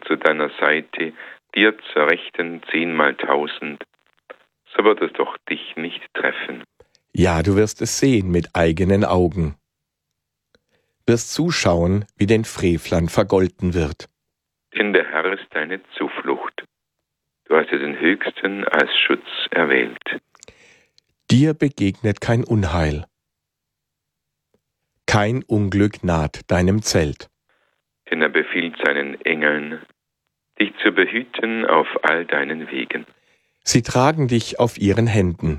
zu deiner Seite, dir zur Rechten 10.000, so wird es doch dich nicht treffen. Ja, du wirst es sehen mit eigenen Augen. Wirst zuschauen, wie den Frevlern vergolten wird. Denn der Herr ist deine Zuflucht. Du hast dir den Höchsten als Schutz erwählt. Dir begegnet kein Unheil. Kein Unglück naht deinem Zelt. Denn er befiehlt seinen Engeln, dich zu behüten auf all deinen Wegen. Sie tragen dich auf ihren Händen,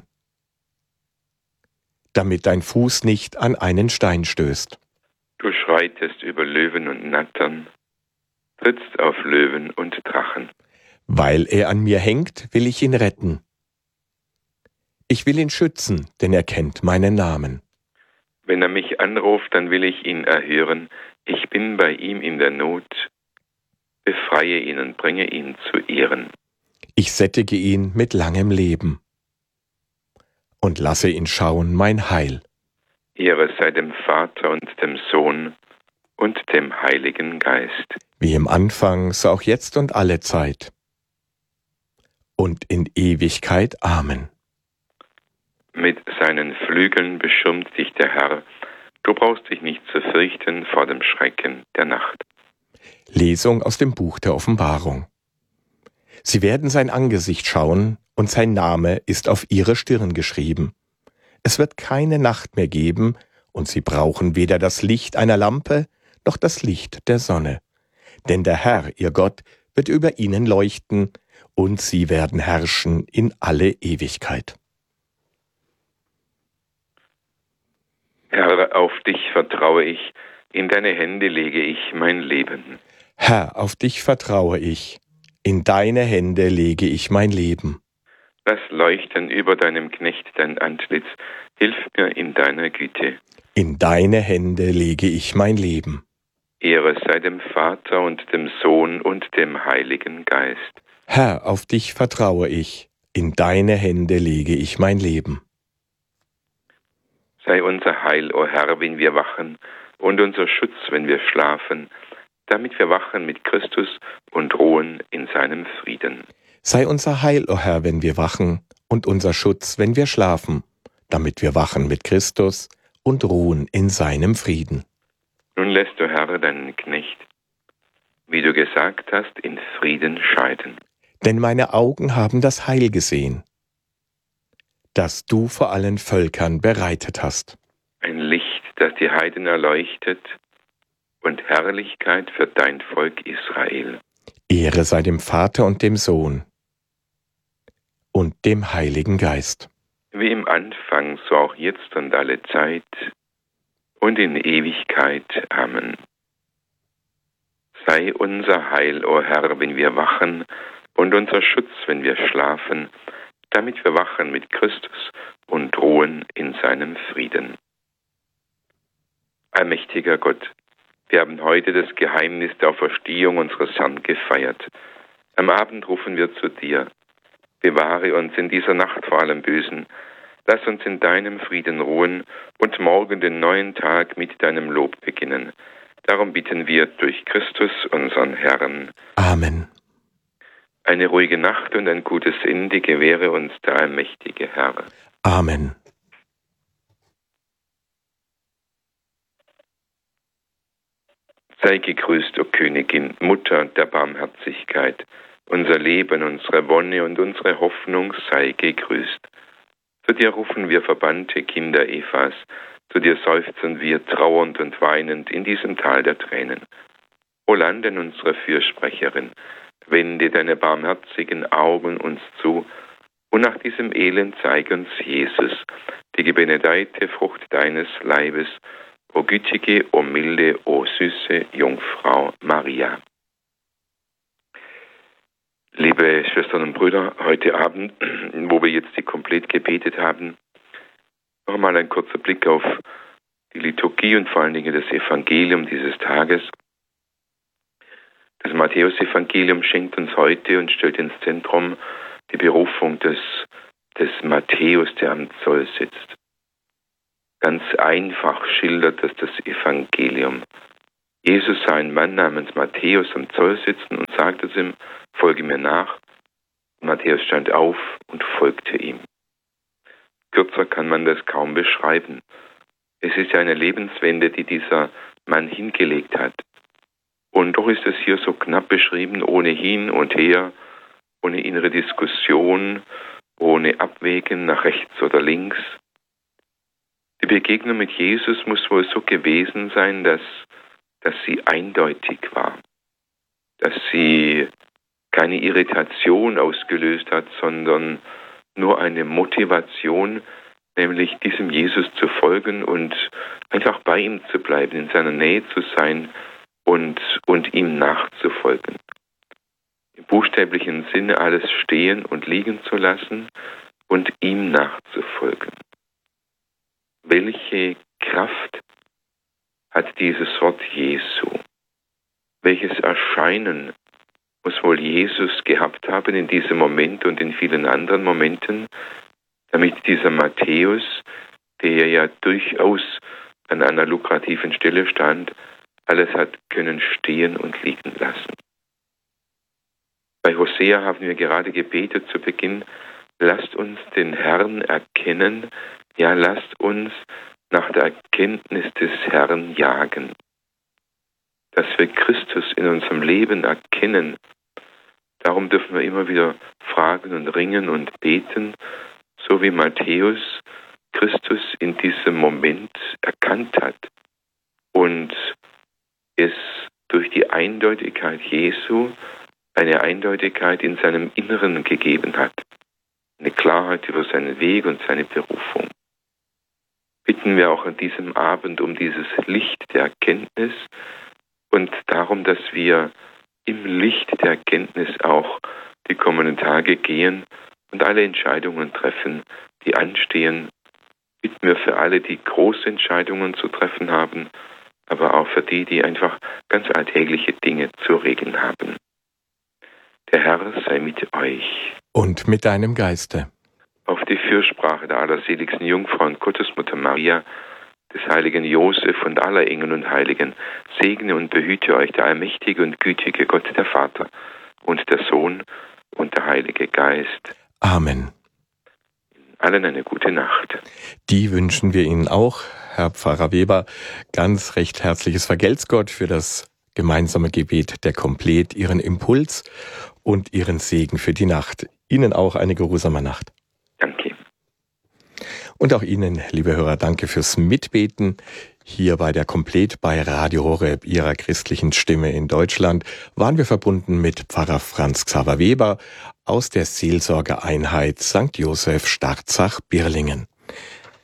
damit dein Fuß nicht an einen Stein stößt. Du schreitest über Löwen und Nattern, trittst auf Löwen und Drachen. Weil er an mir hängt, will ich ihn retten. Ich will ihn schützen, denn er kennt meinen Namen. Wenn er mich anruft, dann will ich ihn erhören. Ich bin bei ihm in der Not, befreie ihn und bringe ihn zu Ehren. Ich sättige ihn mit langem Leben und lasse ihn schauen mein Heil. Ehre sei dem Vater und dem Sohn und dem Heiligen Geist. Wie im Anfang, so auch jetzt und alle Zeit. Und in Ewigkeit. Amen. Mit seinen Flügeln beschirmt dich der Herr. Du brauchst dich nicht zu fürchten vor dem Schrecken der Nacht. Lesung aus dem Buch der Offenbarung. Sie werden sein Angesicht schauen, und sein Name ist auf ihre Stirn geschrieben. Es wird keine Nacht mehr geben, und sie brauchen weder das Licht einer Lampe, noch das Licht der Sonne. Denn der Herr, ihr Gott, wird über ihnen leuchten, und sie werden herrschen in alle Ewigkeit. Herr, auf dich vertraue ich, in deine Hände lege ich mein Leben. Herr, auf dich vertraue ich, in deine Hände lege ich mein Leben. Lass leuchten über deinem Knecht dein Antlitz, hilf mir in deiner Güte. In deine Hände lege ich mein Leben. Ehre sei dem Vater und dem Sohn und dem Heiligen Geist. Herr, auf dich vertraue ich, in deine Hände lege ich mein Leben. Sei unser Heil, o Herr, wenn wir wachen, und unser Schutz, wenn wir schlafen, damit wir wachen mit Christus und ruhen in seinem Frieden. Sei unser Heil, o Herr, wenn wir wachen, und unser Schutz, wenn wir schlafen, damit wir wachen mit Christus und ruhen in seinem Frieden. Nun lässt du, Herr, deinen Knecht, wie du gesagt hast, in Frieden scheiden. Denn meine Augen haben das Heil gesehen, das du vor allen Völkern bereitet hast. Ein Licht, das die Heiden erleuchtet, und Herrlichkeit für dein Volk Israel. Ehre sei dem Vater und dem Sohn und dem Heiligen Geist. Wie im Anfang, so auch jetzt und alle Zeit und in Ewigkeit. Amen. Sei unser Heil, o Herr, wenn wir wachen, und unser Schutz, wenn wir schlafen, damit wir wachen mit Christus und ruhen in seinem Frieden. Allmächtiger Gott, wir haben heute das Geheimnis der Auferstehung unseres Herrn gefeiert. Am Abend rufen wir zu dir. Bewahre uns in dieser Nacht vor allem Bösen. Lass uns in deinem Frieden ruhen und morgen den neuen Tag mit deinem Lob beginnen. Darum bitten wir durch Christus, unseren Herrn. Amen. Eine ruhige Nacht und ein gutes Ende gewähre uns der allmächtige Herr. Amen. Sei gegrüßt, o Königin, Mutter der Barmherzigkeit. Unser Leben, unsere Wonne und unsere Hoffnung sei gegrüßt. Zu dir rufen wir verbannte Kinder Evas, zu dir seufzen wir trauernd und weinend in diesem Tal der Tränen. O Landen, unsere Fürsprecherin, wende deine barmherzigen Augen uns zu, und nach diesem Elend zeig uns Jesus, die gebenedeite Frucht deines Leibes, o gütige, o milde, o süße Jungfrau Maria. Liebe Schwestern und Brüder, heute Abend, wo wir jetzt die komplett gebetet haben, noch einmal ein kurzer Blick auf die Liturgie und vor allen Dingen das Evangelium dieses Tages. Das Matthäus-Evangelium schenkt uns heute und stellt ins Zentrum die Berufung des Matthäus, der am Zoll sitzt. Ganz einfach schildert das Evangelium. Jesus sah einen Mann namens Matthäus am Zoll sitzen und sagte zu ihm, folge mir nach. Matthäus stand auf und folgte ihm. Kürzer kann man das kaum beschreiben. Es ist ja eine Lebenswende, die dieser Mann hingelegt hat. Und doch ist es hier so knapp beschrieben, ohne hin und her, ohne innere Diskussion, ohne Abwägen nach rechts oder links. Die Begegnung mit Jesus muss wohl so gewesen sein, dass sie eindeutig war, dass sie keine Irritation ausgelöst hat, sondern nur eine Motivation, nämlich diesem Jesus zu folgen und einfach bei ihm zu bleiben, in seiner Nähe zu sein und ihm nachzufolgen. Im buchstäblichen Sinne alles stehen und liegen zu lassen und ihm nachzufolgen. Welche Kraft hat dieses Wort Jesu? Welches Erscheinen muss wohl Jesus gehabt haben in diesem Moment und in vielen anderen Momenten, damit dieser Matthäus, der ja durchaus an einer lukrativen Stelle stand, alles hat können stehen und liegen lassen. Bei Hosea haben wir gerade gebetet zu Beginn, lasst uns den Herrn erkennen, ja, lasst uns nach der Erkenntnis des Herrn jagen. Dass wir Christus in unserem Leben erkennen, darum dürfen wir immer wieder fragen und ringen und beten, so wie Matthäus Christus in diesem Moment erkannt hat und es durch die Eindeutigkeit Jesu eine Eindeutigkeit in seinem Inneren gegeben hat, eine Klarheit über seinen Weg und seine Berufung. Bitten wir auch an diesem Abend um dieses Licht der Erkenntnis und darum, dass wir im Licht der Erkenntnis auch die kommenden Tage gehen und alle Entscheidungen treffen, die anstehen. Bitten wir für alle, die große Entscheidungen zu treffen haben, aber auch für die einfach ganz alltägliche Dinge zu regeln haben. Der Herr sei mit euch. Und mit deinem Geiste. Auf die Fürsprache der allerseligsten Jungfrau und Gottesmutter Maria, des heiligen Josef und aller Engel und Heiligen, segne und behüte euch der allmächtige und gütige Gott, der Vater und der Sohn und der Heilige Geist. Amen. Allen eine gute Nacht. Die wünschen wir Ihnen auch, Herr Pfarrer Weber. Ganz recht herzliches Vergelt's Gott für das gemeinsame Gebet der Komplet, Ihren Impuls und Ihren Segen für die Nacht. Ihnen auch eine geruhsame Nacht. Danke. Und auch Ihnen, liebe Hörer, danke fürs Mitbeten. Hier bei der Komplet bei Radio Horeb, Ihrer christlichen Stimme in Deutschland, waren wir verbunden mit Pfarrer Franz Xaver Weber aus der Seelsorgeeinheit St. Joseph Starzach-Birlingen.